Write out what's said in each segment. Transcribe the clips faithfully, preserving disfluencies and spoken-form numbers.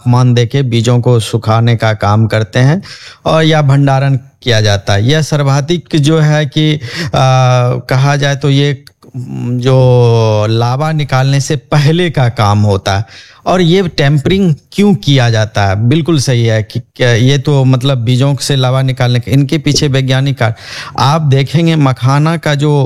तापमान देके बीजों को सुखाने का काम करते हैं और या भंडारण किया जाता है। यह सर्वाधिक जो है कि आ, कहा जाए तो ये जो लावा निकालने से पहले का काम होता है। और ये टेम्परिंग क्यों किया जाता है, बिल्कुल सही है कि ये तो मतलब बीजों से लावा निकालने के इनके पीछे वैज्ञानिक आप देखेंगे मखाना का जो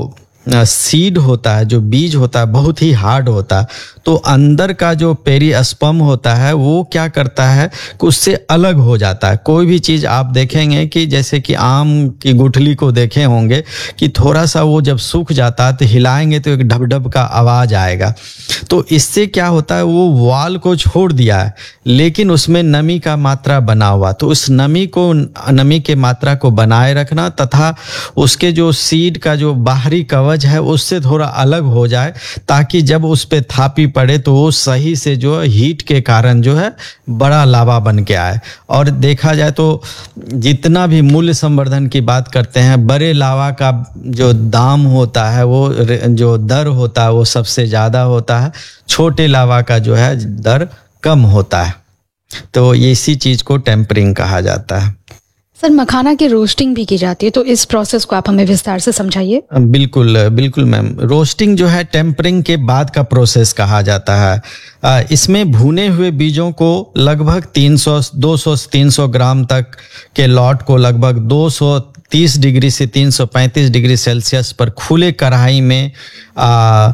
सीड होता है, जो बीज होता है बहुत ही हार्ड होता है, तो अंदर का जो पेरिस्पर्म होता है वो क्या करता है कि उससे अलग हो जाता है। कोई भी चीज़ आप देखेंगे कि जैसे कि आम की गुठली को देखे होंगे कि थोड़ा सा वो जब सूख जाता है तो हिलाएंगे तो एक ढब ढब का आवाज़ आएगा। तो इससे क्या होता है वो वाल को छोड़ दिया है लेकिन उसमें नमी का मात्रा बना हुआ, तो उस नमी को नमी के मात्रा को बनाए रखना तथा उसके जो सीड का जो बाहरी कवच है उससे थोड़ा अलग हो जाए ताकि जब उस पे थापी पड़े तो वो सही से जो हीट के कारण जो है बड़ा लावा बन के आए। और देखा जाए तो जितना भी मूल्य संवर्धन की बात करते हैं, बड़े लावा का जो दाम होता है वो जो दर होता है वो सबसे ज़्यादा होता है, छोटे लावा का जो है दर कम होता है। तो इसी चीज़ को टेम्परिंग कहा जाता है। सर, मखाना की रोस्टिंग भी की जाती है, तो इस प्रोसेस को आप हमें विस्तार से समझाइए। बिल्कुल बिल्कुल मैम, रोस्टिंग जो है टेम्परिंग के बाद का प्रोसेस कहा जाता है। इसमें भुने हुए बीजों को लगभग तीन सौ दो सौ तीन सौ ग्राम तक के लॉट को लगभग दो सौ तीस डिग्री से तीन सौ पैंतीस डिग्री सेल्सियस पर खुले कढ़ाई में आ,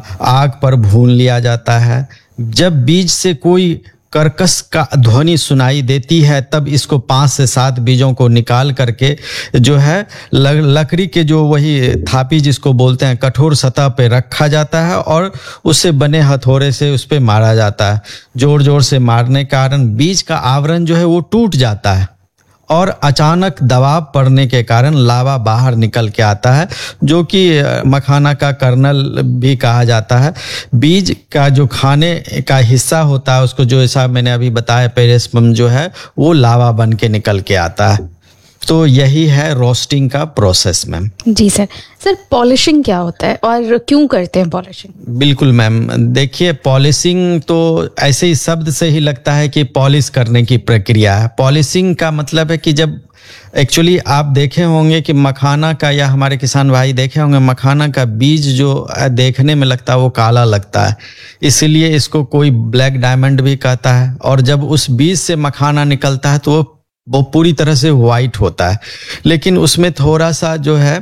आग पर भून लिया जाता है। जब बीज से कोई कर्कश का ध्वनि सुनाई देती है तब इसको पाँच से सात बीजों को निकाल करके जो है लकड़ी के जो वही थापी जिसको बोलते हैं कठोर सतह पे रखा जाता है और उससे बने हथौड़े से उस पे मारा जाता है। जोर जोर से मारने के कारण बीज का आवरण जो है वो टूट जाता है और अचानक दबाव पड़ने के कारण लावा बाहर निकल के आता है, जो कि मखाना का कर्नल भी कहा जाता है। बीज का जो खाने का हिस्सा होता है उसको जो ऐसा मैंने अभी बताया पेरिस्पर्म जो है वो लावा बन के निकल के आता है। तो यही है रोस्टिंग का प्रोसेस मैम। जी सर। सर, पॉलिशिंग क्या होता है और क्यों करते हैं पॉलिशिंग? बिल्कुल मैम, देखिए पॉलिशिंग तो ऐसे ही शब्द से ही लगता है कि पॉलिश करने की प्रक्रिया है। पॉलिशिंग का मतलब है कि जब एक्चुअली आप देखे होंगे कि मखाना का या हमारे किसान भाई देखे होंगे मखाना का बीज जो देखने में लगता है वो काला लगता है, इसलिए इसको कोई ब्लैक डायमंड भी कहता है। और जब उस बीज से मखाना निकलता है तो वो वो पूरी तरह से वाइट होता है, लेकिन उसमें थोड़ा सा जो है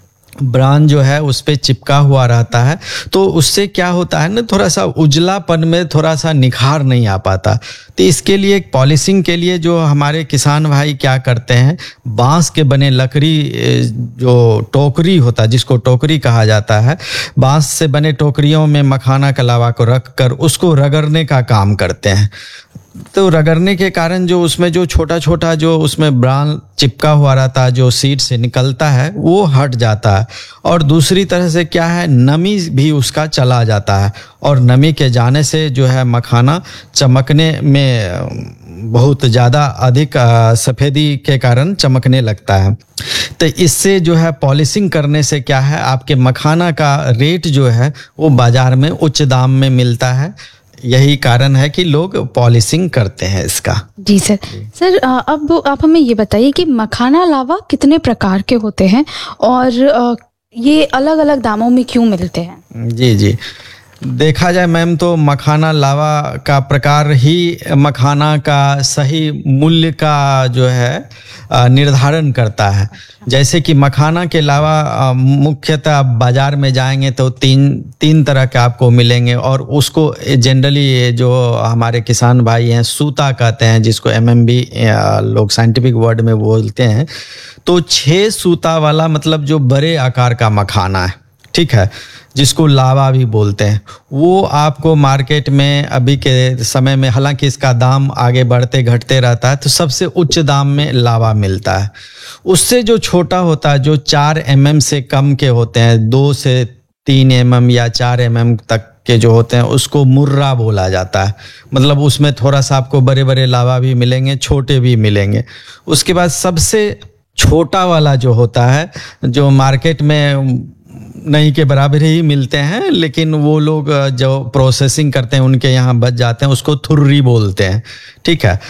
ब्रांड जो है उस पे चिपका हुआ रहता है, तो उससे क्या होता है ना थोड़ा सा उजलापन में थोड़ा सा निखार नहीं आ पाता। तो इसके लिए एक पॉलिशिंग के लिए जो हमारे किसान भाई क्या करते हैं, बांस के बने लकड़ी जो टोकरी होता है जिसको टोकरी कहा जाता है, बांस से बने टोकरियों में मखाना का लावा को रख कर उसको रगड़ने का काम करते हैं। तो रगड़ने के कारण जो उसमें जो छोटा छोटा जो उसमें ब्रांड चिपका हुआ रहता है जो सीड से निकलता है वो हट जाता है। और दूसरी तरह से क्या है, नमी भी उसका चला जाता है और नमी के जाने से जो है मखाना चमकने में बहुत ज़्यादा अधिक सफ़ेदी के कारण चमकने लगता है। तो इससे जो है पॉलिशिंग करने से क्या है आपके मखाना का रेट जो है वो बाज़ार में उच्च दाम में मिलता है। यही कारण है कि लोग पॉलिशिंग करते हैं इसका। जी सर। सर, अब आप हमें ये बताइए कि मखाना लावा कितने प्रकार के होते हैं और ये अलग अलग दामों में क्यों मिलते हैं? जी जी, देखा जाए मैम तो मखाना लावा का प्रकार ही मखाना का सही मूल्य का जो है निर्धारण करता है। जैसे कि मखाना के अलावा मुख्यतः बाज़ार में जाएंगे तो तीन तीन तरह के आपको मिलेंगे और उसको जनरली जो हमारे किसान भाई हैं सूता कहते हैं, जिसको एमएमबी लोग साइंटिफिक वर्ड में बोलते हैं। तो छः सूता वाला मतलब जो बड़े आकार का मखाना है, ठीक है, जिसको लावा भी बोलते हैं, वो आपको मार्केट में अभी के समय में, हालांकि इसका दाम आगे बढ़ते घटते रहता है, तो सबसे उच्च दाम में लावा मिलता है। उससे जो छोटा होता है, जो चार एम एम से कम के होते हैं, दो से तीन एम एम या चार एम एम तक के जो होते हैं, उसको मुर्रा बोला जाता है। मतलब उसमें थोड़ा सा आपको बड़े बड़े लावा भी मिलेंगे, छोटे भी मिलेंगे। उसके बाद सबसे छोटा वाला जो होता है, जो मार्केट में नहीं के बराबर ही मिलते हैं, लेकिन वो लोग जो प्रोसेसिंग करते हैं उनके यहाँ बच जाते हैं, उसको थुर्री बोलते हैं, ठीक है।